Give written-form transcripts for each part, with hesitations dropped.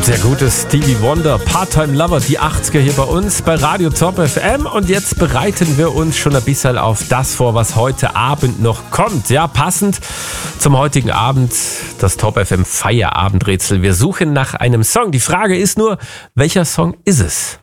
Der gute Stevie Wonder, Part-Time Lover, die 80er hier bei uns bei Radio Top FM. Und jetzt bereiten wir uns schon ein bisschen auf das vor, was heute Abend noch kommt. Ja, passend zum heutigen Abend, das Top FM Feierabendrätsel. Wir suchen nach einem Song. Die Frage ist nur, welcher Song ist es?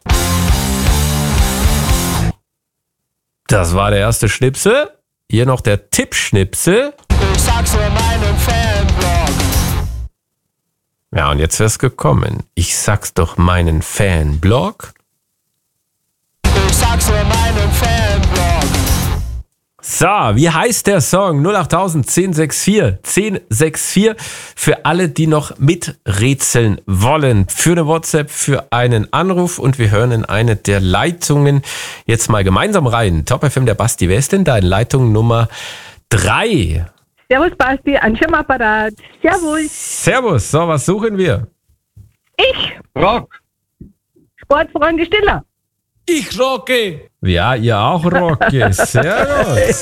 Das war der erste Schnipsel. Hier noch der Tippschnipsel. Ich sag's nur meinem Fanblog. Ja, und jetzt wär's gekommen. Ich sag's doch meinen Fanblog. Ich sag's nur meinem Fanblog. So, wie heißt der Song? 08000 1064 1064 für alle, die noch miträtseln wollen. Für eine WhatsApp, für einen Anruf und wir hören in eine der Leitungen jetzt mal gemeinsam rein. Top FM, der Basti, wer ist denn da in Leitung Nummer 3? Servus Basti, ein Schirmapparat. Servus. Servus, so, was suchen wir? Ich, Rock. Sportfreunde Stiller. Ich rocke. Ja, ihr auch, Rocky. Sehr gut.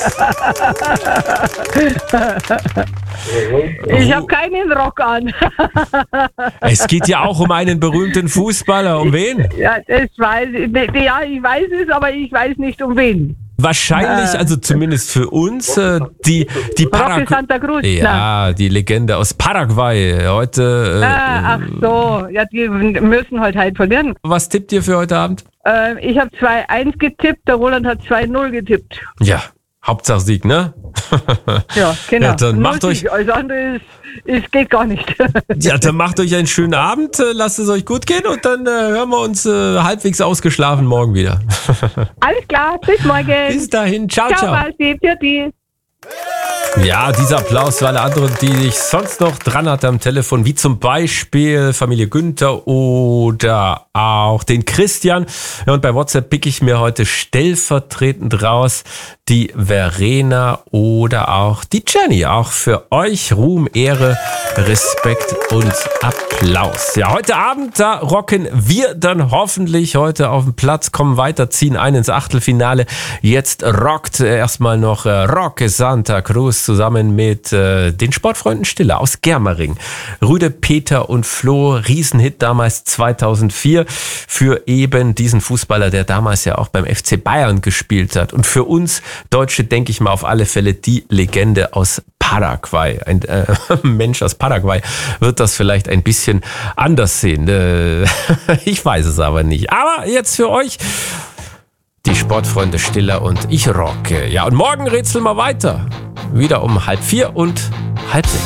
Ich habe keinen Rock an. Es geht ja auch um einen berühmten Fußballer. Um wen? Ja, das weiß ich. Ja, ich weiß es, aber ich weiß nicht um wen. Wahrscheinlich, also zumindest für uns, die Roque Santa Cruz. Ja, die Legende aus Paraguay. Heute. Ach so, ja, die müssen halt verlieren. Was tippt ihr für heute Abend? Ich habe 2-1 getippt, der Roland hat 2-0 getippt. Ja, Hauptsache Sieg, ne? Ja, genau. Ja, dann macht euch. Alles andere geht gar nicht. Ja, dann macht euch einen schönen Abend, lasst es euch gut gehen und dann hören wir uns halbwegs ausgeschlafen morgen wieder. Alles klar, bis morgen. Bis dahin, ciao, ciao. Ciao, Basti, für die. Ja, dieser Applaus für alle anderen, die ich sonst noch dran hatte am Telefon, wie zum Beispiel Familie Günther oder auch den Christian. Ja, und bei WhatsApp pick ich mir heute stellvertretend raus die Verena oder auch die Jenny. Auch für euch Ruhm, Ehre, Respekt und Applaus. Ja, heute Abend, da rocken wir dann hoffentlich heute auf dem Platz, kommen weiter, ziehen ein ins Achtelfinale. Jetzt rockt erstmal noch Roque Santa Cruz zusammen mit den Sportfreunden Stiller aus Germering. Rüde, Peter und Flo, Riesenhit damals 2004 für eben diesen Fußballer, der damals ja auch beim FC Bayern gespielt hat. Und für uns Deutsche denke ich mal auf alle Fälle die Legende aus Paraguay. Ein Mensch aus Paraguay wird das vielleicht ein bisschen anders sehen. Ich weiß es aber nicht. Aber jetzt für euch die Sportfreunde Stiller und ich rocke. Ja, und morgen rätseln wir weiter. Wieder um 3:30 und 5:30.